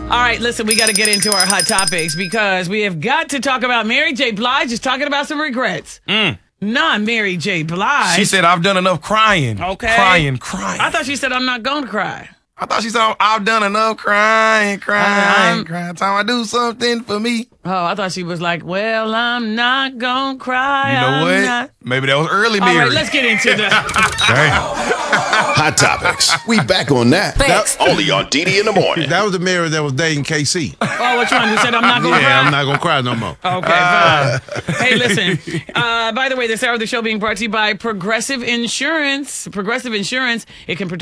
All right, listen, we got to get into our hot topics because we have got to talk about Mary J. Blige is talking about some regrets. Not Mary J. Blige. She said, I've done enough crying. Okay. Crying. I thought she said, I'm not going to cry. I thought she said, I've done enough crying. Time I do something for me. Oh, I thought she was like, well, I'm not going to cry. You know what? Not. Maybe that was early Mary. All right, let's get into the... Hot Topics. We back on that. Only on DD in the morning. That was the Mary that was dating KC. Oh, which one? Who said I'm not going to cry? Yeah, I'm not going to cry no more. Okay, fine. Hey, listen. By the way, this hour of the show being brought to you by Progressive Insurance. Progressive Insurance, it can protect